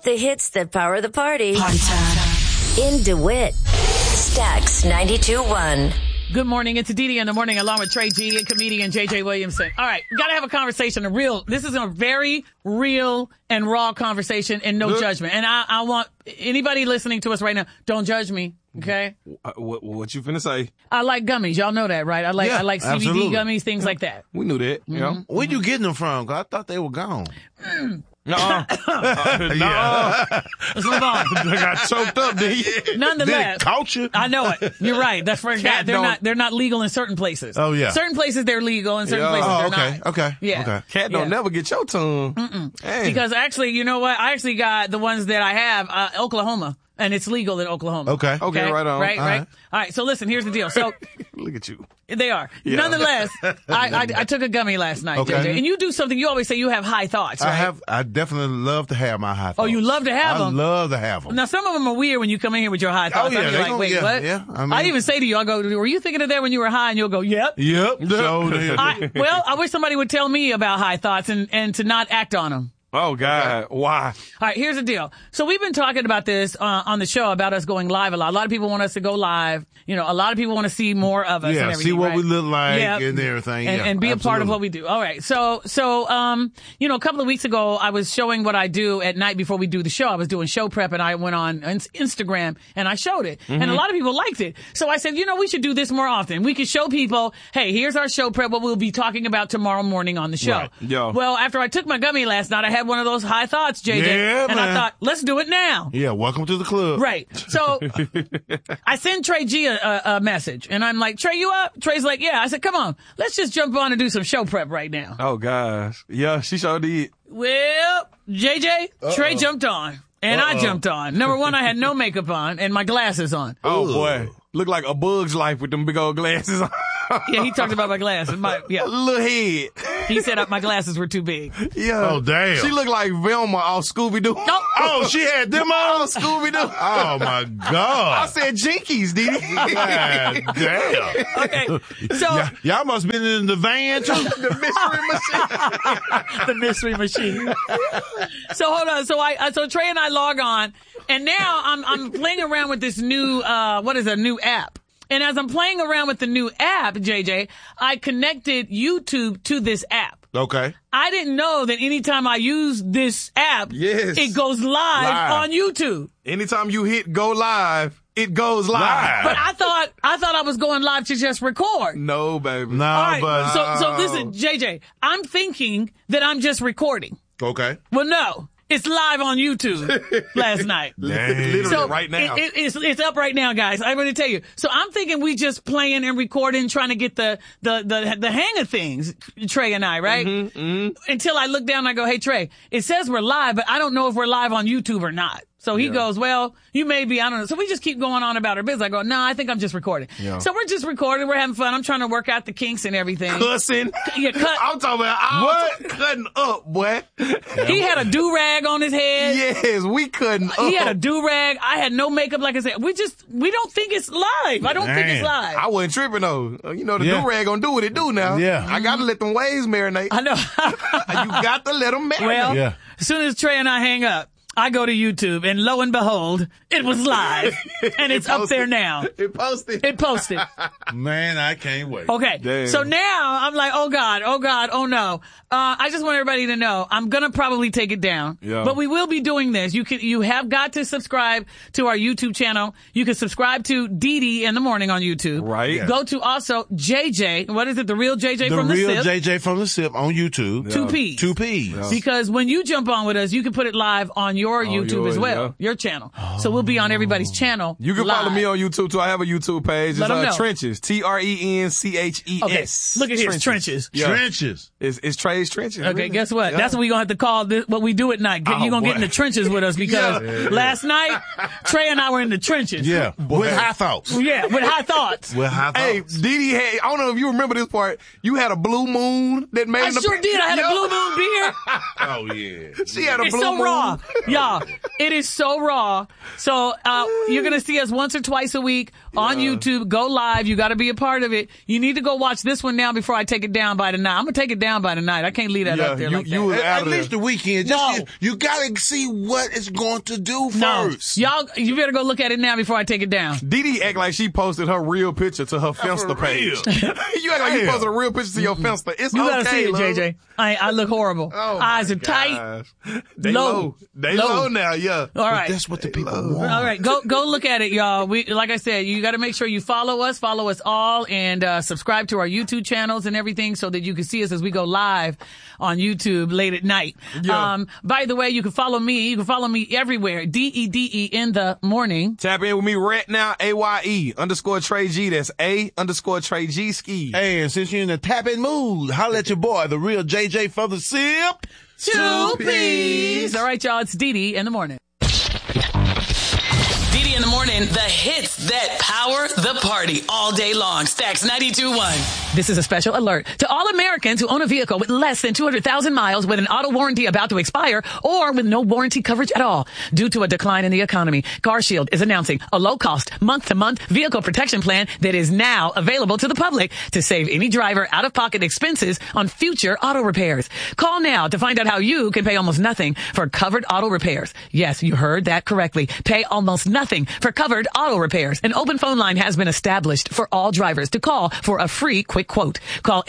The hits that power the party. In DeWitt. Stax 92.1. Good morning. It's Didi in the morning along with Trey G and comedian JJ Williamson. All right. Got to have a conversation. This is a very real and raw conversation and no judgment. And I want anybody listening to us right now, don't judge me. Okay. What you finna say? I like gummies. Y'all know that, right? I like CBD absolutely. gummies, things like that. We knew that. Mm-hmm. Yeah. Where you getting them from? 'Cause I thought they were gone. No. Let's move on. They got choked up, did you? Nonetheless, They caught you? I know it. You're right. That's for they're not legal in certain places. Oh, yeah. Certain places they're legal, in certain places they're not. Okay. Yeah. Okay. Cat don't never get your tongue. Because actually, you know what? I actually got the ones that I have, Oklahoma. And it's legal in Oklahoma. Okay, right on. Right. All right. So listen, here's the deal. So Look at you. they are. Yeah. Nonetheless, I took a gummy last night, Okay. JJ. And you do something. You always say you have high thoughts, right? I definitely love to have my high thoughts. Oh, you love to have them? I love to have them. Now, some of them are weird when you come in here with your high thoughts. yeah, I'll be they like, gonna- wait, yeah, what? yeah. I mean- I even say to you, I go, were you thinking of that when you were high? And you'll go, yep. Yep. So I wish somebody would tell me about high thoughts and to not act on them. Oh, God. Why? All right, here's the deal. So we've been talking about this on the show about us going live a lot. A lot of people want us to go live. You know, a lot of people want to see more of us and everything. see what right? we look like Yep. and everything. And be a part of what we do. All right. So, you know, a couple of weeks ago, I was showing what I do at night before we do the show. I was doing show prep and I went on Instagram and I showed it. And a lot of people liked it. So I said, you know, we should do this more often. We could show people, hey, here's our show prep, what we'll be talking about tomorrow morning on the show. Right. Yeah. Well, after I took my gummy last night, I had one of those high thoughts, JJ. Yeah, and I man. thought, let's do it now. Yeah, welcome to the club. Right. So I send Trey G a message and I'm like, Trey, you up? Trey's like, yeah. I said, come on, let's just jump on and do some show prep right now. Oh, gosh. Yeah, she sure did. Well, JJ, Trey jumped on and I jumped on. Number one, I had no makeup on and my glasses on. Oh, boy. Look like a bug's life with them big old glasses on. Yeah, he talked about my glasses. Little head. He said my glasses were too big. Yeah. Oh, damn. She looked like Velma off Scooby-Doo. Oh, she had them on? Scooby-Doo. Oh, my I God. said Jinkies, Didi. God damn. Okay, so Y'all must have been in the van, too. the mystery machine. So hold on. So Trey and I log on, and now I'm playing around with this new new app. And as I'm playing around with the new app, JJ, I connected YouTube to this app. Okay. I didn't know that anytime I use this app, Yes. it goes live on YouTube. Anytime you hit go live, it goes live. But I thought I was going live to just record. No, baby. No, All right, but... so listen, JJ, I'm thinking that I'm just recording. Okay. Well, no. It's live on YouTube last night. Literally So right now. It's up right now, guys. I'm going to tell you. So I'm thinking we just playing and recording, trying to get the hang of things, Trey and I, right? Until I look down and I go, hey, Trey, it says we're live, but I don't know if we're live on YouTube or not. So he goes, well, you may be, I don't know. So we just keep going on about our business. I go, no, I think I'm just recording. Yeah. So we're just recording. We're having fun. I'm trying to work out the kinks and everything. Cussing. Yeah, I'm talking about cutting up, boy. He had a do-rag on his head. Yes, we cutting up. He had a do-rag. I had no makeup. Like I said, we don't think it's live. I don't think it's live. I wasn't tripping though. You know, the Yeah. do-rag gonna do what it do now. Yeah. I gotta let them waves marinate. I know. You got to let them marinate. Well, Yeah. as soon as Trey and I hang up, I go to YouTube, and lo and behold, it was live, and it's up there now. It posted. It posted. Man, I can't wait. Okay, Damn. so now I'm like, oh God, oh no. I just want everybody to know I'm gonna probably take it down, Yeah. but we will be doing this. You have got to subscribe to our YouTube channel. You can subscribe to Didi in the morning on YouTube. Right. Yeah. Go to also JJ. What is it? The real JJ The from the real SIP. JJ from the SIP on YouTube. Two P's. 2 P's. Because when you jump on with us, you can put it live on your YouTube yours, as well, yeah. your channel. So we'll be on everybody's channel. You can live. follow me on YouTube too. I have a YouTube page. Let 'em know. It's Trenches. TRENCHES. Okay, look at his trenches. Yeah. Trenches. It's Trey's Trenches. Okay, really. guess what? Yeah. That's what we're going to have to call this, what we do at night. Oh, You're going to get in boy. the trenches with us because last night, Trey and I were in the trenches. Yeah. With high thoughts. Yeah, with high thoughts. With high Hey, thoughts. Didi had, I don't know if you remember this part. You had a blue moon that made I sure did. I had a blue moon beer. Oh, yeah. She had a It's blue so moon. raw. Y'all Y'all, it is so raw. So you're going to see us once or twice a week on YouTube. Go live. You got to be a part of it. You need to go watch this one now before I take it down by tonight. I'm going to take it down by tonight. I can't leave that up there like that. At least the weekend. You got to see what it's going to do first. Y'all, you better go look at it now before I take it down. Didi act like she posted her real picture to her Finsta page. You act like you posted a real picture to your Finsta. It's you okay, gotta see it, love. JJ. I look horrible. Oh, eyes are tight. They low. They low now, yeah. All right. But that's what the people want. All right. Go look at it, y'all. Like I said, you got to make sure you follow us all, and subscribe to our YouTube channels and everything so that you can see us as we go live on YouTube late at night. Yeah. By the way, you can follow me. You can follow me everywhere. DEDE in the morning. Tap in with me right now, AYE_Trey G. That's A_Trey G ski. Hey, and since you're in the tapping mood, holla at your boy, the real JJ for the sip. 2 P's. All right, y'all. It's DeDe in the morning. DeDe in the morning. The hits that power the party all day long. Stacks 92.1. This is a special alert to all Americans who own a vehicle with less than 200,000 miles with an auto warranty about to expire or with no warranty coverage at all. Due to a decline in the economy, CarShield is announcing a low-cost, month-to-month vehicle protection plan that is now available to the public to save any driver out-of-pocket expenses on future auto repairs. Call now to find out how you can pay almost nothing for covered auto repairs. Yes, you heard that correctly. Pay almost nothing for covered auto repairs. An open phone line has been established for all drivers to call for a free quick quote. Call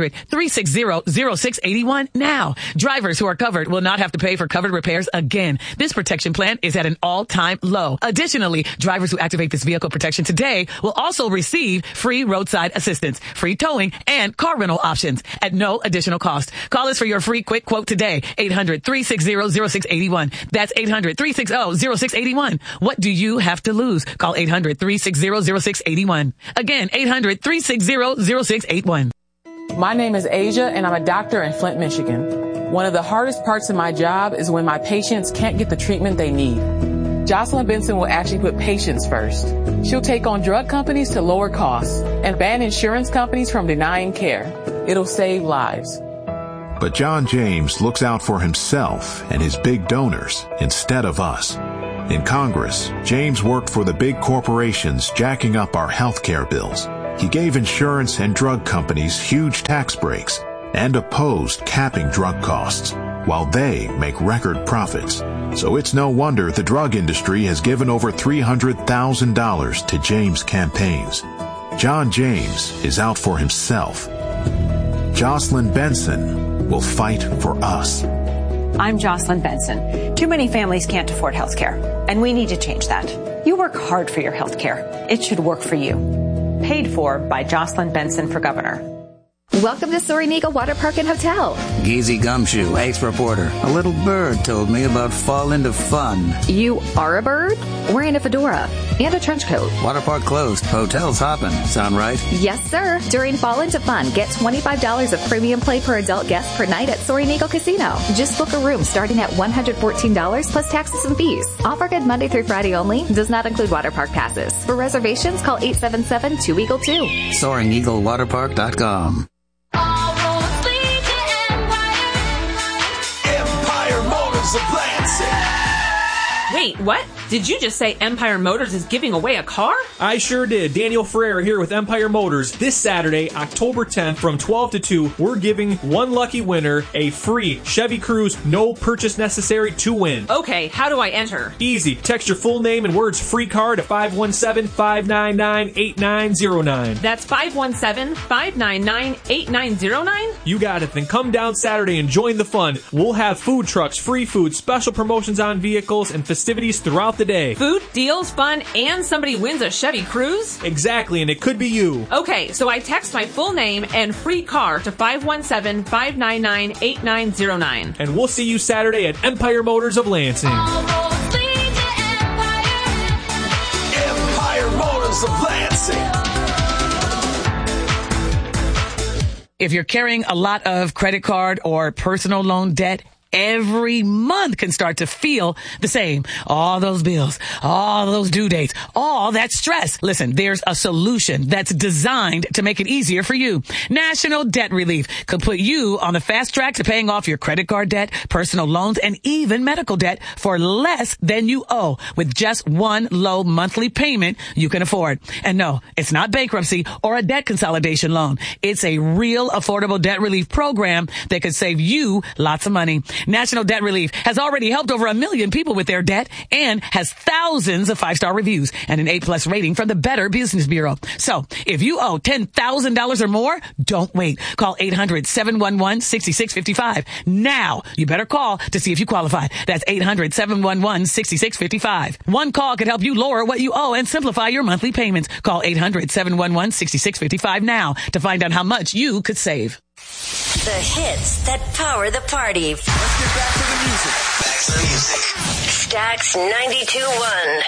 800-360-0681 now. Drivers who are covered will not have to pay for covered repairs again. This protection plan is at an all-time low. Additionally, drivers who activate this vehicle protection today will also receive free roadside assistance, free towing, and car rental options at no additional cost. Call us for your free quick quote today. 800-360-0681. That's 800-360-0681. What do you have to lose? Call 800-360-0681. Again, 800-360-0681. My name is Asia, and I'm a doctor in Flint, Michigan. One of the hardest parts of my job is when my patients can't get the treatment they need. Jocelyn Benson will actually put patients first. She'll take on drug companies to lower costs and ban insurance companies from denying care. It'll save lives. But John James looks out for himself and his big donors instead of us. In Congress, James worked for the big corporations jacking up our health care bills. He gave insurance and drug companies huge tax breaks and opposed capping drug costs, while they make record profits. So it's no wonder the drug industry has given over $300,000 to James' campaigns. John James is out for himself. Jocelyn Benson will fight for us. I'm Jocelyn Benson. Too many families can't afford health care, and we need to change that. You work hard for your health care. It should work for you. Paid for by Jocelyn Benson for governor. Welcome to Soaring Eagle Water Park and Hotel. Geezy Gumshoe, ace reporter. A little bird told me about fall into fun. You are a bird? Wearing a fedora and a trench coat. Water park closed. Hotel's hopping. Sound right? Yes, sir. During Fall into Fun, get $25 of premium play per adult guest per night at Soaring Eagle Casino. Just book a room starting at $114 plus taxes and fees. Offer good Monday through Friday only. Does not include water park passes. For reservations, call 877-2EAGLE-2. SoaringEagleWaterPark.com. Empire Motors of Lansing. Wait, what? Did you just say Empire Motors is giving away a car? I sure did. Daniel Ferrer here with Empire Motors. This Saturday, October 10th from 12 to 2, we're giving one lucky winner a free Chevy Cruze, no purchase necessary to win. Okay, how do I enter? Easy. Text your full name and words free car to 517-599-8909. That's 517-599-8909? You got it. Then come down Saturday and join the fun. We'll have food trucks, free food, special promotions on vehicles, and festivities throughout the day. Food, deals, fun, and somebody wins a Chevy Cruze? Exactly, and it could be you. Okay, so I text my full name and free car to 517-599-8909. And we'll see you Saturday at Empire Motors of Lansing. Empire Motors of Lansing. If you're carrying a lot of credit card or personal loan debt, every month can start to feel the same. All those bills, all those due dates, all that stress. Listen, there's a solution that's designed to make it easier for you. National Debt Relief could put you on the fast track to paying off your credit card debt, personal loans, and even medical debt for less than you owe with just one low monthly payment you can afford. And no, it's not bankruptcy or a debt consolidation loan. It's a real affordable debt relief program that could save you lots of money. National Debt Relief has already helped over 1 million people with their debt and has thousands of 5-star reviews and an A+ rating from the Better Business Bureau. So if you owe $10,000 or more, don't wait. Call 800-711-6655. Now, you better call to see if you qualify. That's 800-711-6655. One call could help you lower what you owe and simplify your monthly payments. Call 800-711-6655 now to find out how much you could save. The hits that power the party. Let's get back to the music. Stacks 92.1.